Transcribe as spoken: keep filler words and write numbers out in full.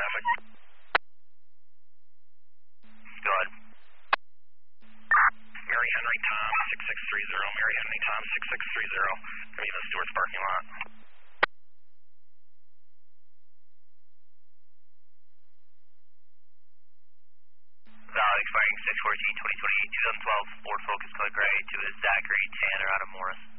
traffic. Go ahead. Mary Henry Tom six six three zero, Mary Henry Tom six six three zero. Coming in the Stewart's parking lot. Valid expiring six fourteen twenty twenty-eight, two thousand twelve Ford Focus Color Gray to a Zachary Tanner out of Morris.